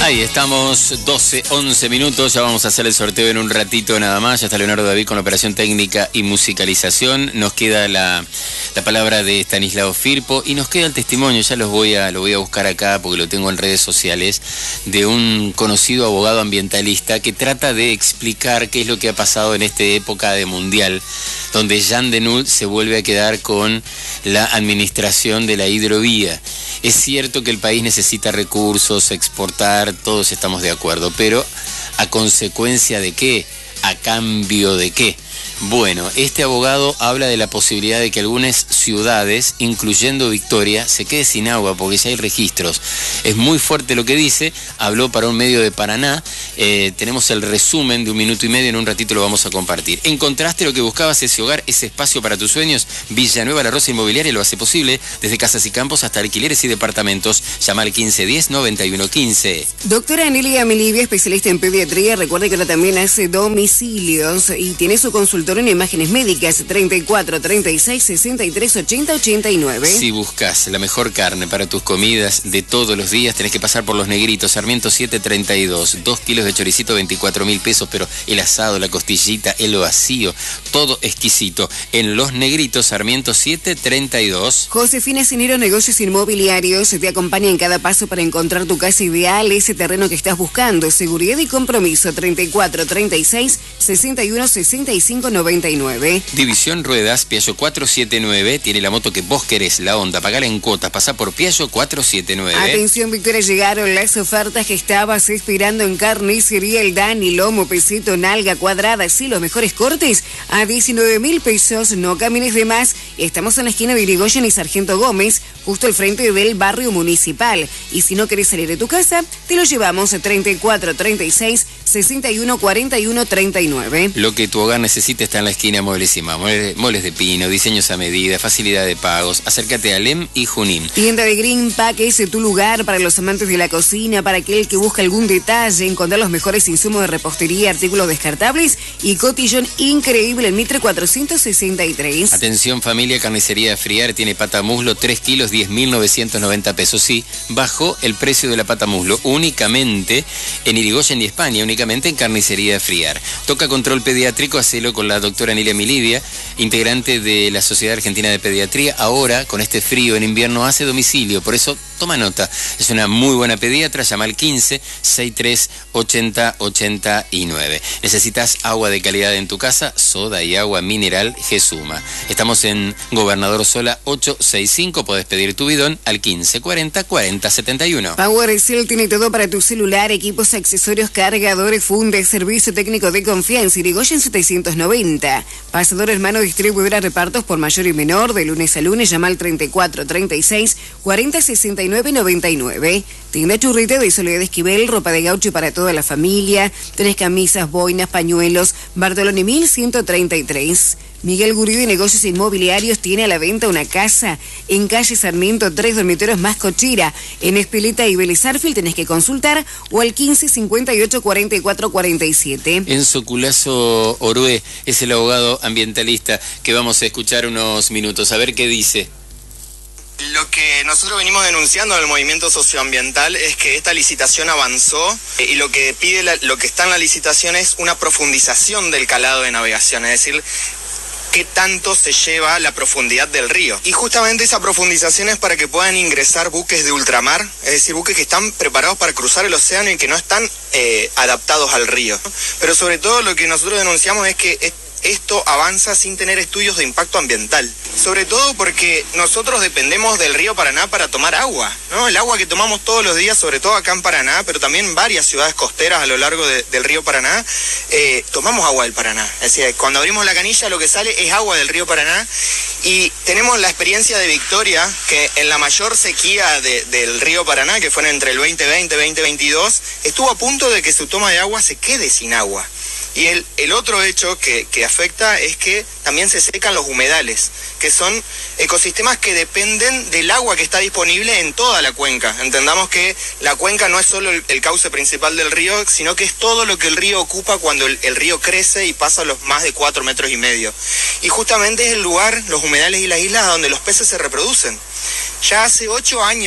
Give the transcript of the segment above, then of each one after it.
Ahí estamos, 12, 11 minutos, ya vamos a hacer el sorteo en un ratito nada más. Ya está Leonardo David con la operación técnica y musicalización. Nos queda la palabra de Estanislao Firpo y nos queda el testimonio, ya lo voy a buscar acá porque lo tengo en redes sociales, de un conocido abogado ambientalista que trata de explicar qué es lo que ha pasado en esta época de mundial, donde Jean Denult se vuelve a quedar con la administración de la hidrovía. Es cierto que el país necesita recursos, exportar, todos estamos de acuerdo, pero ¿a consecuencia de qué? ¿A cambio de qué? Bueno, este abogado habla de la posibilidad de que algunas ciudades, incluyendo Victoria, se quede sin agua porque ya hay registros. Es muy fuerte lo que dice, habló para un medio de Paraná, tenemos el resumen de 1 minuto y medio, en un ratito lo vamos a compartir. ¿Encontraste lo que buscabas, ese hogar, ese espacio para tus sueños? Villanueva La Rosa Inmobiliaria lo hace posible, desde casas y campos hasta alquileres y departamentos. Llama al 1510-9115. Doctora Anelia Milivia, especialista en pediatría, recuerde que ahora también hace domicilios y tiene su consultorio en imágenes médicas 34 36 63 80 89. Si buscas la mejor carne para tus comidas de todos los días, tenés que pasar por Los Negritos, Sarmiento 732, 2 kilos de choricito, 24.000 pesos, pero el asado, la costillita, el vacío, todo exquisito. En Los Negritos, Sarmiento 732. Josefina Cinero, negocios inmobiliarios, te acompaña en cada paso para encontrar tu casa ideal, ese terreno que estás buscando. Seguridad y compromiso 34 36 61 65 99. División Ruedas, Piaggio 479, tiene la moto que vos querés, la Honda, pagala en cuotas, pasá por Piaggio 479. Atención Victoria, llegaron las ofertas que estabas esperando en Carnicería El Dani, lomo, pesito, nalga cuadrada, sí, los mejores cortes a 19.000 pesos, no camines de más. Estamos en la esquina de Irigoyen y Sargento Gómez, justo al frente del barrio municipal. Y si no querés salir de tu casa, te lo llevamos a 34 36 61 41 39. Lo que tu hogar necesita está en la esquina Muebles y Más. Muebles de pino, diseños a medida, facilidad de pagos. Acércate a Lem y Junín. Tienda de Green Pack es tu lugar para los amantes de la cocina, para aquel que busca algún detalle, encontrar los mejores insumos de repostería, artículos descartables y cotillón increíble en Mitre 463. Atención familia, Carnicería Friar tiene pata muslo, 3 kilos, 10.990 pesos. Sí, bajó el precio de la pata muslo únicamente en Irigoyen y España, únicamente en Carnicería Friar. Toca control pediátrico, hacelo con la doctora Anelia Milivia, integrante de la Sociedad Argentina de Pediatría. Ahora, con este frío en invierno, hace domicilio, por eso toma nota. Es una muy buena pediatra, llama al 15 63 80 89. ¿Necesitas agua de calidad en tu casa? Soda y agua mineral Gesuma. Estamos en Gobernador Sola 865, podés pedir tu bidón al 15 40 40 71. PowerCell tiene todo para tu celular, equipos, accesorios, cargadores, fundas, servicio técnico de confianza. Irigoyen 790. Pasador hermano, distribuidora, repartos por mayor y menor, de lunes a lunes. Llama al 34 36 40 69 99. Tienda Churrita de Soledad Esquivel, ropa de gaucho para toda la familia. Tenés camisas, boinas, pañuelos. Bartoloni 1133. Miguel Gurido y Negocios Inmobiliarios tiene a la venta una casa en calle Sarmiento, 3 dormitorios más cochera. En Espeleta y Vélez Arfield tenés que consultar o al 15 58 44 47. Enzo Culazo Orué es el abogado ambientalista que vamos a escuchar unos minutos, a ver qué dice. Lo que nosotros venimos denunciando del movimiento socioambiental es que esta licitación avanzó y lo que pide, lo que está en la licitación es una profundización del calado de navegación, es decir, qué tanto se lleva la profundidad del río. Y justamente esa profundización es para que puedan ingresar buques de ultramar, es decir, buques que están preparados para cruzar el océano y que no están adaptados al río. Pero sobre todo lo que nosotros denunciamos es que esto avanza sin tener estudios de impacto ambiental. Sobre todo porque nosotros dependemos del río Paraná para tomar agua, ¿no? El agua que tomamos todos los días, sobre todo acá en Paraná, pero también en varias ciudades costeras a lo largo del río Paraná, tomamos agua del Paraná. Es decir, cuando abrimos la canilla lo que sale es agua del río Paraná. Y tenemos la experiencia de Victoria, que en la mayor sequía del río Paraná, que fue entre el 2020 y 2022, estuvo a punto de que su toma de agua se quede sin agua. Y el otro hecho que afecta es que también se secan los humedales, que son ecosistemas que dependen del agua que está disponible en toda la cuenca. Entendamos que la cuenca no es solo el cauce principal del río, sino que es todo lo que el río ocupa cuando el río crece y pasa los más de 4,5 metros. Y justamente es el lugar, los humedales y las islas, donde los peces se reproducen. Ya hace 8 años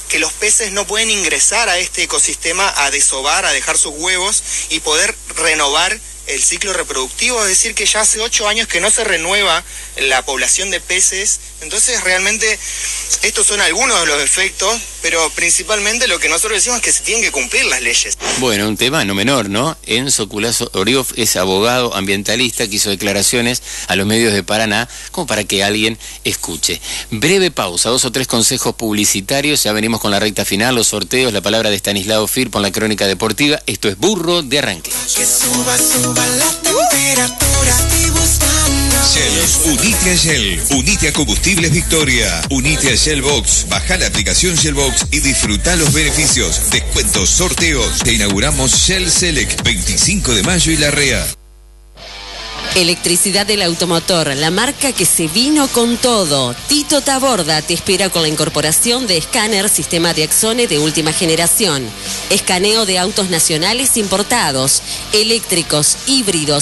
que los peces no pueden ingresar a este ecosistema a desovar, a dejar sus huevos y poder renovar el ciclo reproductivo, es decir que ya hace 8 años que no se renueva la población de peces. Entonces realmente estos son algunos de los efectos, pero principalmente lo que nosotros decimos es que se tienen que cumplir las leyes. Bueno, un tema no menor, ¿no? Enzo Culazo Orioff es abogado ambientalista que hizo declaraciones a los medios de Paraná como para que alguien escuche. Breve pausa, 2 o 3 consejos publicitarios, ya venimos con la recta final, los sorteos, la palabra de Estanislao Firpo en la crónica deportiva. Esto es Burro de Arranque. Que suba la temperatura, estoy buscando. Shell, unite a Shell, unite a Combustibles Victoria, unite a Shellbox, baja la aplicación Shellbox y disfruta los beneficios, descuentos, sorteos. Te inauguramos Shell Select, 25 de mayo y Larrea. Electricidad del Automotor, la marca que se vino con todo. Tito Taborda te espera con la incorporación de escáner sistema de Axone de última generación. Escaneo de autos nacionales importados, eléctricos, híbridos,